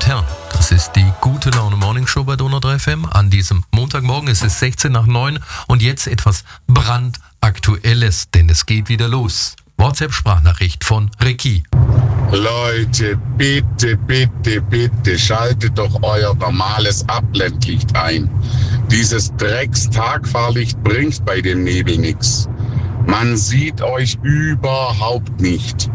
und Herren, das ist die Gute Laune Morning Show bei Donau 3 FM. An diesem Montagmorgen ist es 16 nach 9 und jetzt etwas brandaktuelles, denn es geht wieder los. WhatsApp-Sprachnachricht von Ricky. Leute, bitte, bitte, bitte, schaltet doch euer normales Abblendlicht ein. Dieses Drecks-Tagfahrlicht bringt bei dem Nebel nichts. Man sieht euch überhaupt nicht.